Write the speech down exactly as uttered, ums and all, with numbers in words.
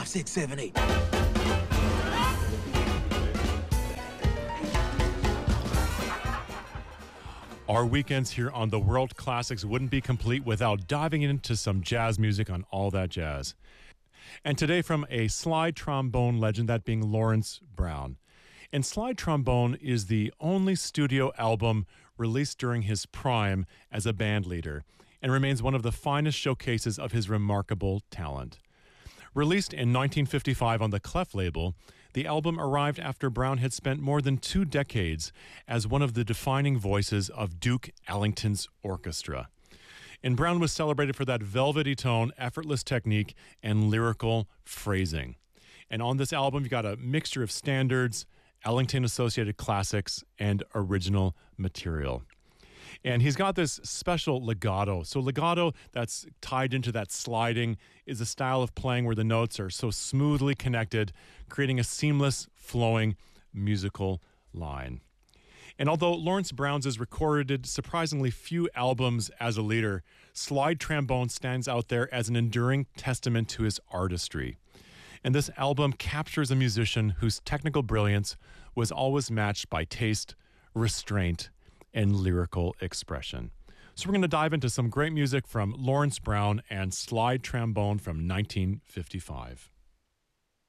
five, six, seven, eight. Our weekends here on the World Classics wouldn't be complete without diving into some jazz music on All That Jazz. And today from a slide trombone legend, that being Lawrence Brown. And Slide Trombone is the only studio album released during his prime as a band leader and remains one of the finest showcases of his remarkable talent. Released in nineteen fifty-five on the Clef label, the album arrived after Brown had spent more than two decades as one of the defining voices of Duke Ellington's orchestra. And Brown was celebrated for that velvety tone, effortless technique, and lyrical phrasing. And on this album, you got a mixture of standards, Ellington-associated classics, and original material. And he's got this special legato. So legato that's tied into that sliding is a style of playing where the notes are so smoothly connected, creating a seamless, flowing musical line. And although Lawrence Brown's has recorded surprisingly few albums as a leader, Slide Trombone stands out there as an enduring testament to his artistry. And this album captures a musician whose technical brilliance was always matched by taste, restraint, and lyrical expression. So we're going to dive into some great music from Lawrence Brown and Slide Trombone from nineteen fifty-five.